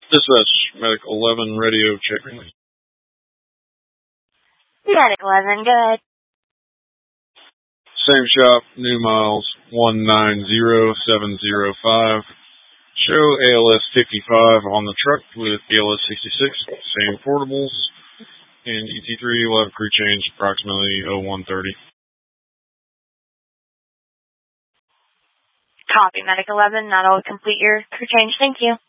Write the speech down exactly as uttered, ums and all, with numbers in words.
Dispatch, Medic eleven, radio check. Medic eleven, go ahead. Same shop, new miles, one nine zero seven zero five. Show A L S fifty-five on the truck with A L S sixty-six, same portables. And E T three will have crew change approximately oh one thirty. Copy, Medic eleven. That'll complete your crew change. Thank you.